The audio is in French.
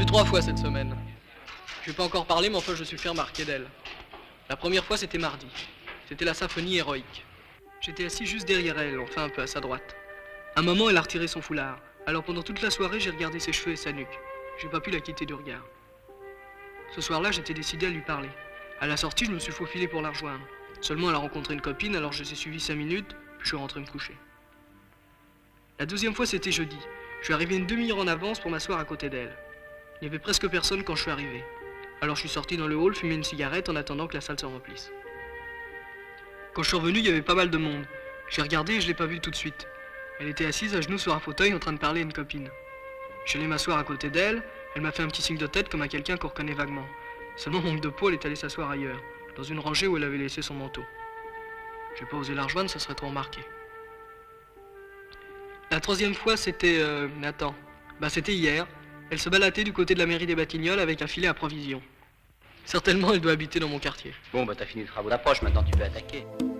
revue 3 fois cette semaine. Je vais pas encore parler, mais enfin je suis fait remarquer d'elle. La première fois, c'était mardi. C'était la symphonie héroïque. J'étais assis juste derrière elle, enfin un peu à sa droite. À un moment, elle a retiré son foulard. Alors pendant toute la soirée, j'ai regardé ses cheveux et sa nuque. J'ai pas pu la quitter du regard. Ce soir-là, j'étais décidé à lui parler. À la sortie, je me suis faufilé pour la rejoindre. Seulement, elle a rencontré une copine, alors je l'ai suivi 5 minutes, puis je suis rentré me coucher. La deuxième fois, c'était jeudi. Je suis arrivé une demi-heure en avance pour m'asseoir à côté d'elle. Il n'y avait presque personne quand je suis arrivé. Alors je suis sorti dans le hall fumer une cigarette en attendant que la salle se remplisse. Quand je suis revenu, il y avait pas mal de monde. J'ai regardé et je l'ai pas vue tout de suite. Elle était assise à genoux sur un fauteuil en train de parler à une copine. Je suis allé m'asseoir à côté d'elle, elle m'a fait un petit signe de tête comme à quelqu'un qu'on reconnaît vaguement. Seulement, manque de peau, elle est allée s'asseoir ailleurs, dans une rangée où elle avait laissé son manteau. J'ai pas osé la rejoindre, ça serait trop remarqué. La troisième fois, c'était... c'était hier. Elle se baladait du côté de la mairie des Batignolles avec un filet à provisions. Certainement, elle doit habiter dans mon quartier. Bon, bah t'as fini le travaux d'approche, maintenant tu peux attaquer.